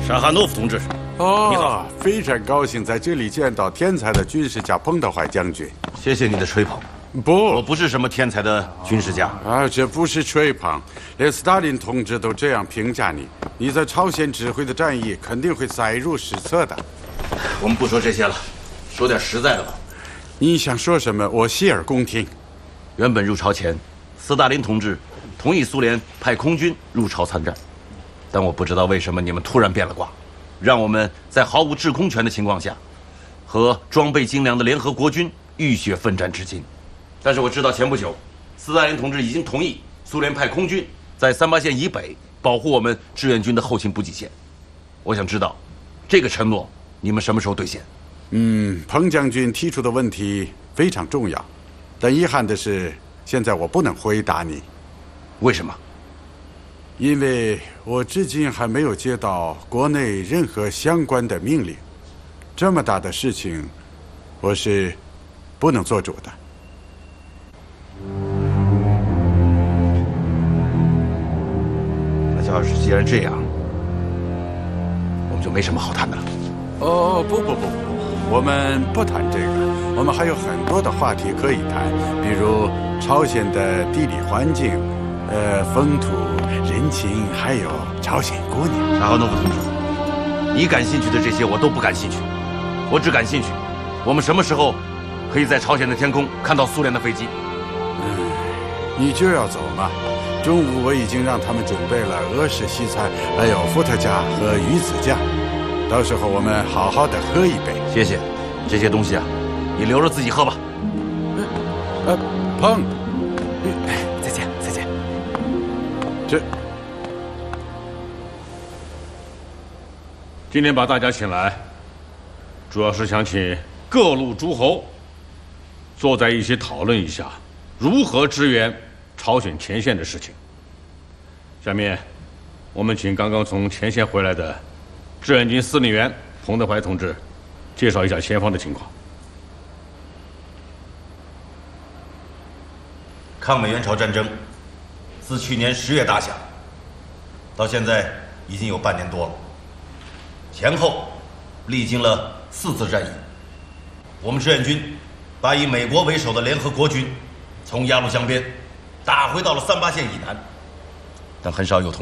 沙哈诺夫同志。 哦， 你好， 非常高兴在这里见到天才的军事家彭德怀将军。 谢谢你的吹捧。我不， 不是什么天才的军事家。 这不是吹捧，连斯大林同志都这样评价你。你在朝鲜指挥的战役肯定会载入史册的。 我们不说这些了，说点实在的吧。 你想说什么？我洗耳恭听。 原本入朝前，斯大林同志同意苏联派空军入朝参战，但我不知道为什么你们突然变了卦，让我们在毫无制空权的情况下，和装备精良的联合国军浴血奋战至今。但是我知道前不久，斯大林同志已经同意苏联派空军在三八线以北保护我们志愿军的后勤补给线。我想知道，这个承诺你们什么时候兑现？ 彭将军提出的问题非常重要，但遗憾的是，现在我不能回答你。 为什么？ 因为我至今还没有接到国内任何相关的命令，这么大的事情，我是不能做主的。 那要是既然这样，我们就没什么好谈的了。 哦，不，我们不谈这个，我们还有很多的话题可以谈，比如朝鲜的地理环境、风土人情，还有朝鲜姑娘。 沙哈诺夫同志，你感兴趣的这些我都不感兴趣，我只感兴趣，我们什么时候可以在朝鲜的天空看到苏联的飞机？ 你就要走吗？中午我已经让他们准备了俄式西餐，还有伏特加和鱼子酱，到时候我们好好的喝一杯。 谢谢，这些东西啊，你留着自己喝吧。 彭， 再见。 今天把大家请来，主要是想请各路诸侯坐在一起讨论一下如何支援朝鲜前线的事情。下面，我们请刚刚从前线回来的志愿军司令员彭德怀同志介绍一下前方的情况。 抗美援朝战争自去年10月打响，到现在已经有半年多了，前后历经了4次战役。我们志愿军把以美国为首的联合国军从鸭绿江边打回到了三八线以南，但很少有同